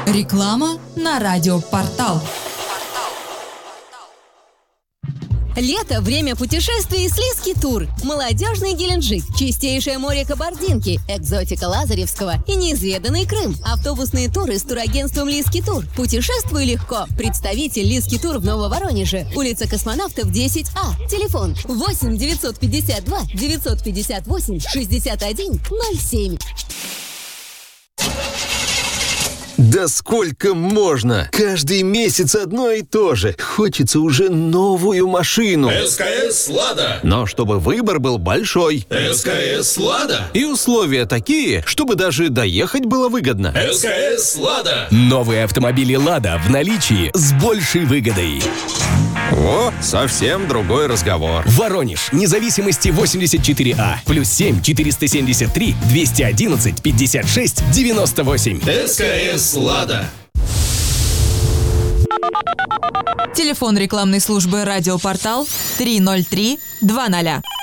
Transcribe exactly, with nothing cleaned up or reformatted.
Реклама на радиопортал. Лето – время путешествий с Лиски Тур. Молодежный Геленджик, чистейшее море Кабардинки, экзотика Лазаревского и неизведанный Крым. Автобусные туры с турагентством Лиски Тур. Путешествуй легко. Представитель Лиски Тур в Нововоронеже. Улица Космонавтов, десять А. Телефон восемь девятьсот пятьдесят два девятьсот пятьдесят восемь шестьдесят один ноль семь. Да сколько можно? Каждый месяц одно и то же. Хочется уже новую машину. СКС «Лада». Но чтобы выбор был большой. СКС «Лада». И условия такие, чтобы даже доехать было выгодно. СКС «Лада». Новые автомобили «Лада» в наличии с большей выгодой. О, совсем другой разговор. Воронеж, независимости восемьдесят четыре А, плюс семь четыреста семьдесят три двести одиннадцать пятьдесят шесть девяносто восемь. СКС «Лада». Телефон рекламной службы «Радиопортал» три ноль три два ноль.